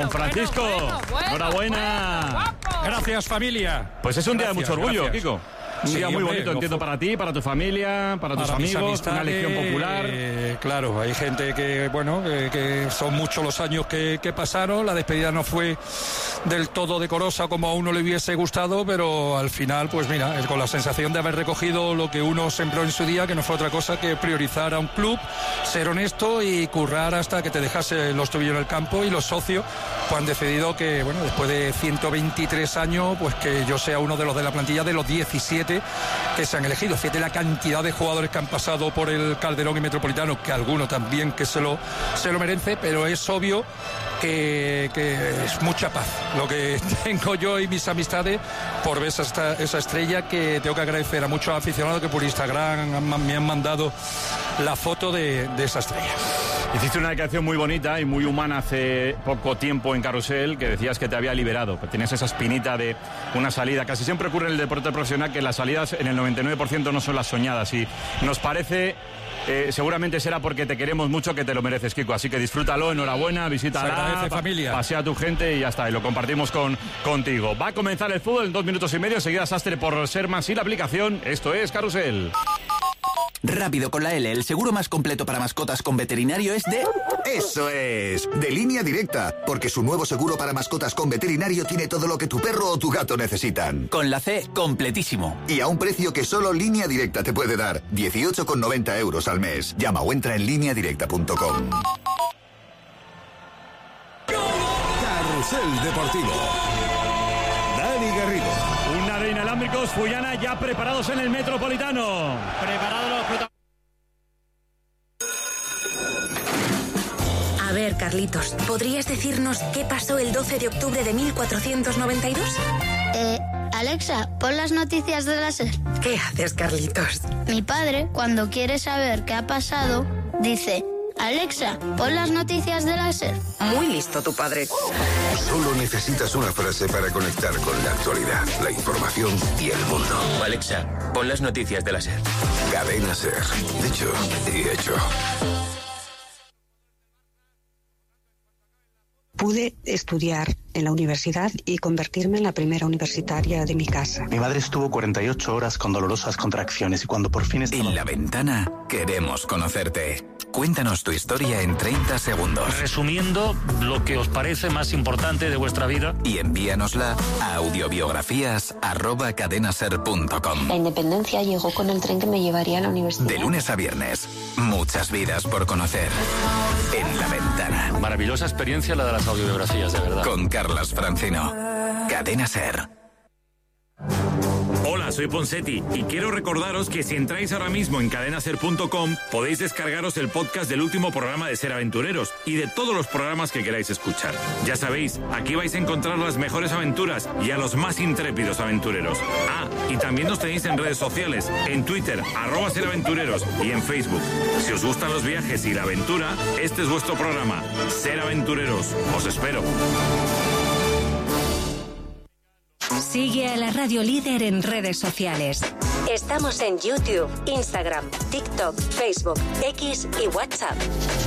Don Francisco, enhorabuena. Gracias, familia. Pues es un día de mucho orgullo, Kiko. Un día muy bonito, entiendo, para ti, para tu familia, para tus amigos, una elección popular. Claro, hay gente que, bueno, que son muchos los años que pasaron. La despedida no fue del todo decorosa como a uno le hubiese gustado, pero al final, pues mira, con la sensación de haber recogido lo que uno sembró en su día, que no fue otra cosa que priorizar a un club, ser honesto y currar hasta que te dejase los tobillos en el campo. Y los socios pues han decidido que, bueno, después de 123 años, pues que yo sea uno de los de la plantilla de los 17 que se han elegido. Fíjate la cantidad de jugadores que han pasado por el Calderón y Metropolitano, que alguno también que se lo merece, pero es obvio que es mucha paz lo que tengo yo y mis amistades por ver esa estrella, que tengo que agradecer a muchos aficionados que por Instagram me han mandado la foto de esa estrella. Hiciste una declaración muy bonita y muy humana hace poco tiempo en Carrusel, que decías que te había liberado, que tenías esa espinita de una salida. Casi siempre ocurre en el deporte profesional que las salidas en el 99% no son las soñadas, y nos parece, seguramente será porque te queremos mucho, que te lo mereces, Kiko. Así que disfrútalo, enhorabuena, visítala, familia. Pasea a tu gente y ya está, y lo compartimos contigo. Va a comenzar el fútbol en 2 minutos y medio, seguida Sastre por Ser Más y la aplicación. Esto es Carrusel. Rápido con la L, el seguro más completo para mascotas con veterinario es de... ¡Eso es! De Línea Directa, porque su nuevo seguro para mascotas con veterinario tiene todo lo que tu perro o tu gato necesitan. Con la C, completísimo. Y a un precio que solo Línea Directa te puede dar, 18,90 € al mes. Llama o entra en lineadirecta.com. Carrusel Deportivo. Dani Garrido. Una de inalámbricos, Fullana, ya preparados en el Metropolitano. Preparados los protagonistas. A ver, Carlitos, ¿podrías decirnos qué pasó el 12 de octubre de 1492? Alexa, pon las noticias de la SER. ¿Qué haces, Carlitos? Mi padre, cuando quiere saber qué ha pasado, dice: Alexa, pon las noticias de la SER. Muy listo tu padre. Solo necesitas una frase para conectar con la actualidad, la información y el mundo. Alexa, pon las noticias de la SER. Cadena SER. Dicho y hecho. Pude estudiar en la universidad y convertirme en la primera universitaria de mi casa. Mi madre estuvo 48 horas con dolorosas contracciones y cuando por fin estaba... En La Ventana queremos conocerte. Cuéntanos tu historia en 30 segundos. Resumiendo lo que os parece más importante de vuestra vida. Y envíanosla a audiobiografías@cadenaser.com. La independencia llegó con el tren que me llevaría a la universidad. De lunes a viernes, muchas vidas por conocer. En La Ventana. Maravillosa experiencia la de las audiobiografías, de verdad. Con Carlas Francino. Cadena SER. Hola, soy Ponsetti y quiero recordaros que si entráis ahora mismo en cadenaser.com podéis descargaros el podcast del último programa de Ser Aventureros y de todos los programas que queráis escuchar. Ya sabéis, aquí vais a encontrar las mejores aventuras y a los más intrépidos aventureros. Ah, y también nos tenéis en redes sociales, en Twitter, @SerAventureros y en Facebook. Si os gustan los viajes y la aventura, este es vuestro programa, Ser Aventureros. Os espero. Sigue a la Radio Líder en redes sociales. Estamos en YouTube, Instagram, TikTok, Facebook, X y WhatsApp.